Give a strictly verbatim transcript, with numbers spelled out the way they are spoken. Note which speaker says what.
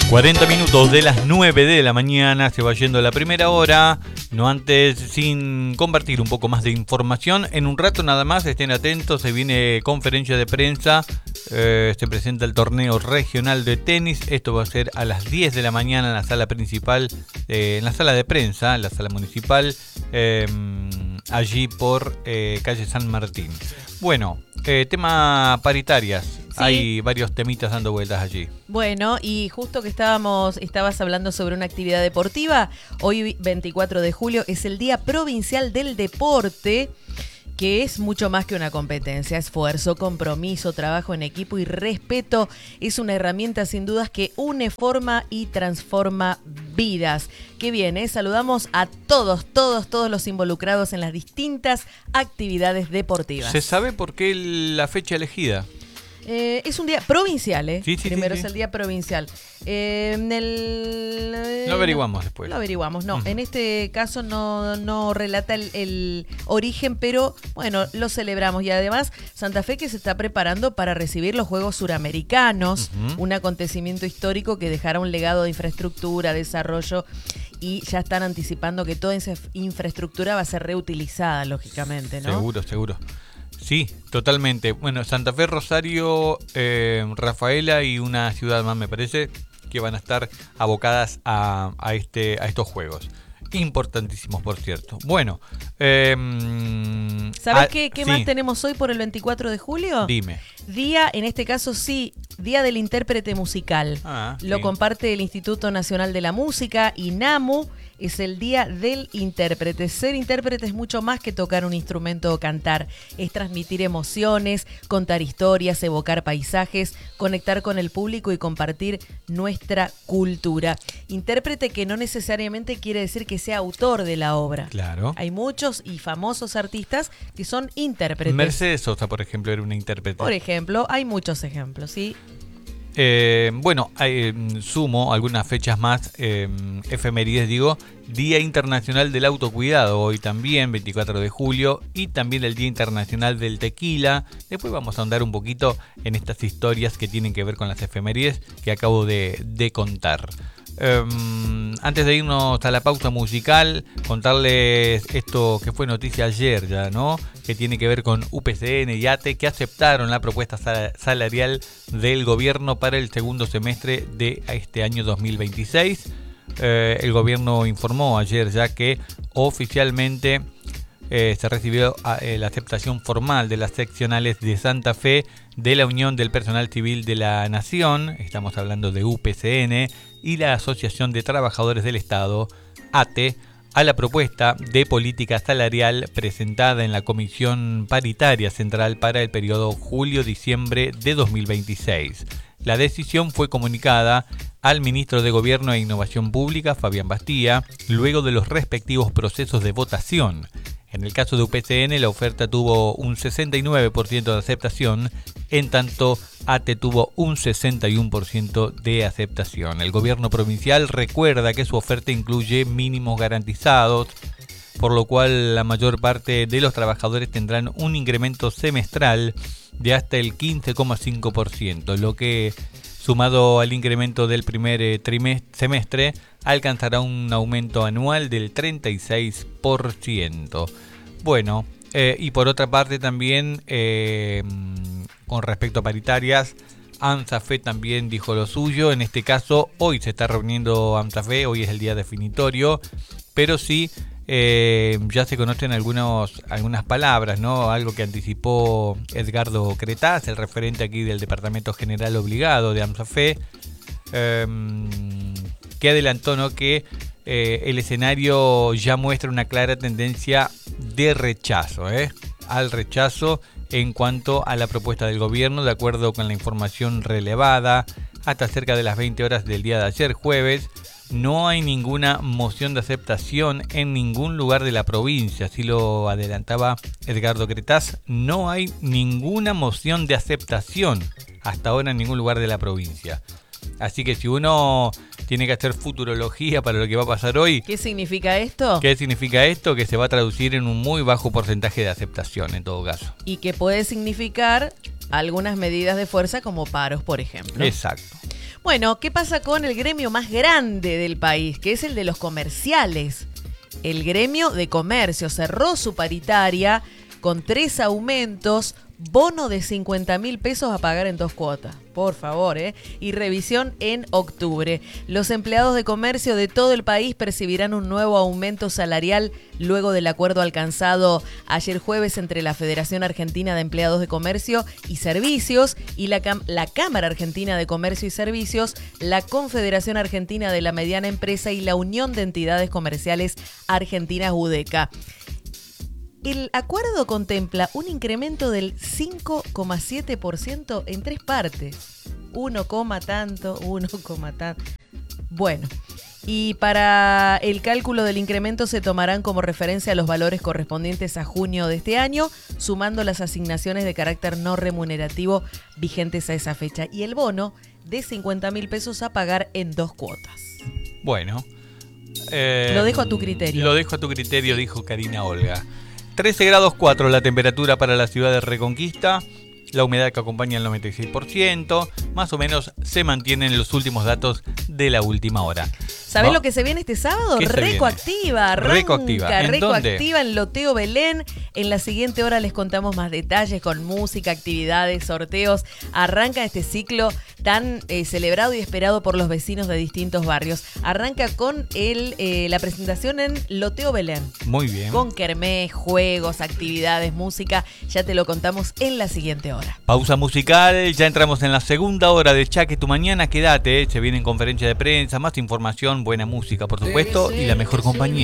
Speaker 1: cuarenta minutos de las nueve de la mañana, se va yendo la primera hora, no antes sin compartir un poco más de información. En un rato nada más, estén atentos, se viene conferencia de prensa, eh, se presenta el torneo regional de tenis, esto va a ser a las diez de la mañana en la sala principal, eh, en la sala de prensa, en la sala municipal, eh, allí por eh, calle San Martín. Bueno, eh, tema paritarias. Sí. Hay varios temitas dando vueltas allí.
Speaker 2: Bueno, y justo que estábamos, estabas hablando sobre una actividad deportiva, hoy veinticuatro de julio es el Día Provincial del Deporte, que es mucho más que una competencia, esfuerzo, compromiso, trabajo en equipo y respeto. Es una herramienta sin dudas que une, forma y transforma vidas. Qué bien, ¿eh? Saludamos a todos, todos, todos los involucrados en las distintas actividades deportivas.
Speaker 1: ¿Se sabe por qué la fecha elegida?
Speaker 2: Eh, es un día provincial, ¿eh?
Speaker 1: Sí, sí,
Speaker 2: Primero
Speaker 1: sí, sí.
Speaker 2: es el día provincial. Eh, en el, eh,
Speaker 1: lo averiguamos después.
Speaker 2: Lo averiguamos, no.
Speaker 1: Uh-huh.
Speaker 2: En este caso no, no relata el, el origen, pero bueno, lo celebramos. Y además, Santa Fe que se está preparando para recibir los Juegos Suramericanos, uh-huh. un acontecimiento histórico que dejará un legado de infraestructura, desarrollo, y ya están anticipando que toda esa infraestructura va a ser reutilizada, lógicamente, ¿no?
Speaker 1: Seguro, seguro. Sí, totalmente. Bueno, Santa Fe, Rosario, eh, Rafaela y una ciudad más, me parece, que van a estar abocadas a, a, este, a estos juegos. Importantísimos, por cierto. Bueno. Eh,
Speaker 2: ¿Sabes
Speaker 1: a,
Speaker 2: qué, qué
Speaker 1: sí.
Speaker 2: más tenemos hoy por el veinticuatro de julio?
Speaker 1: Dime.
Speaker 2: Día, en este caso sí, Día del Intérprete Musical.
Speaker 1: Ah,
Speaker 2: Lo
Speaker 1: sí.
Speaker 2: comparte el Instituto Nacional de la Música, INAMU. Es el Día del Intérprete. Ser intérprete es mucho más que tocar un instrumento o cantar. Es transmitir emociones, contar historias, evocar paisajes, conectar con el público y compartir nuestra cultura. Intérprete que no necesariamente quiere decir que sea autor de la obra.
Speaker 1: Claro.
Speaker 2: Hay muchos y famosos artistas que son intérpretes.
Speaker 1: Mercedes Sosa, por ejemplo, era una intérprete.
Speaker 2: Por ejemplo, hay muchos ejemplos, ¿sí?
Speaker 1: Eh, bueno, eh, sumo algunas fechas más, eh, efemérides digo, Día Internacional del Autocuidado, hoy también, veinticuatro de julio, y también el Día Internacional del Tequila. Después vamos a ahondar un poquito en estas historias que tienen que ver con las efemérides que acabo de, de contar. Um, antes de irnos a la pausa musical, contarles esto que fue noticia ayer ya, ¿no? Que tiene que ver con U P C N y ATE, que aceptaron la propuesta sal- salarial del gobierno para el segundo semestre de este año dos mil veintiséis. Eh, el gobierno informó ayer ya que oficialmente eh, se recibió eh, la aceptación formal de las seccionales de Santa Fe de la Unión del Personal Civil de la Nación, estamos hablando de U P C N, y la Asociación de Trabajadores del Estado, ATE, a la propuesta de política salarial presentada en la Comisión Paritaria Central para el periodo julio-diciembre de dos mil veintiséis. La decisión fue comunicada al ministro de Gobierno e Innovación Pública, Fabián Bastía, luego de los respectivos procesos de votación. En el caso de U P C N, la oferta tuvo un sesenta y nueve por ciento de aceptación, en tanto ATE tuvo un sesenta y uno por ciento de aceptación. El gobierno provincial recuerda que su oferta incluye mínimos garantizados, por lo cual la mayor parte de los trabajadores tendrán un incremento semestral de hasta el quince coma cinco por ciento, lo que, sumado al incremento del primer eh, trimestre, semestre, alcanzará un aumento anual del treinta y seis por ciento. Bueno, eh, y por otra parte también, eh, con respecto a paritarias, AMSAFE también dijo lo suyo. En este caso, hoy se está reuniendo AMSAFE, hoy es el día definitorio, pero sí, eh, ya se conocen algunos, algunas palabras, ¿no? Algo que anticipó Edgardo Cretaz, el referente aquí del Departamento General Obligado de AMSAFE, eh, que adelantó, ¿no?, que eh, el escenario ya muestra una clara tendencia de rechazo, ¿eh? al rechazo en cuanto a la propuesta del gobierno, de acuerdo con la información relevada. Hasta cerca de las veinte horas del día de ayer, jueves, no hay ninguna moción de aceptación en ningún lugar de la provincia, así lo adelantaba Edgardo Cretaz. No hay ninguna moción de aceptación hasta ahora en ningún lugar de la provincia. Así que si uno tiene que hacer futurología para lo que va a pasar hoy...
Speaker 2: ¿Qué significa esto?
Speaker 1: ¿Qué significa esto? Que se va a traducir en un muy bajo porcentaje de aceptación en todo caso.
Speaker 2: Y que puede significar algunas medidas de fuerza como paros, por ejemplo.
Speaker 1: Exacto.
Speaker 2: Bueno, ¿qué pasa con el gremio más grande del país, que es el de los comerciales? El gremio de comercio cerró su paritaria con tres aumentos, bono de cincuenta mil pesos a pagar en dos cuotas, por favor, ¿eh? Y revisión en octubre. Los empleados de comercio de todo el país percibirán un nuevo aumento salarial luego del acuerdo alcanzado ayer jueves entre la Federación Argentina de Empleados de Comercio y Servicios y la, Cam- la Cámara Argentina de Comercio y Servicios, la Confederación Argentina de la Mediana Empresa y la Unión de Entidades Comerciales Argentinas UDECA. El acuerdo contempla un incremento del cinco coma siete por ciento en tres partes. Uno, tanto, uno, tanto. Bueno, y para el cálculo del incremento se tomarán como referencia los valores correspondientes a junio de este año, sumando las asignaciones de carácter no remunerativo vigentes a esa fecha. Y el bono de cincuenta mil pesos a pagar en dos cuotas.
Speaker 1: Bueno. Eh,
Speaker 2: lo dejo a tu criterio.
Speaker 1: Lo dejo a tu criterio, dijo Karina Olga. trece grados cuatro la temperatura para la ciudad de Reconquista, la humedad que acompaña el noventa y seis por ciento, más o menos se mantienen los últimos datos de la última hora.
Speaker 2: ¿Sabés
Speaker 1: ¿No?
Speaker 2: lo que se viene este sábado?
Speaker 1: ¿Qué se
Speaker 2: Recoactiva, arranca
Speaker 1: Recoactiva. ¿En
Speaker 2: Recoactiva en Loteo Belén. En la siguiente hora les contamos más detalles con música, actividades, sorteos. Arranca este ciclo tan eh, celebrado y esperado por los vecinos de distintos barrios. Arranca con el, eh, la presentación en Loteo Belén.
Speaker 1: Muy bien.
Speaker 2: Con kermés, juegos, actividades, música. Ya te lo contamos en la siguiente hora.
Speaker 1: Pausa musical, ya entramos en la segunda hora de Chaque Tu Mañana. Quédate, se viene en conferencia de prensa, más información, buena música, por supuesto, y la mejor compañía.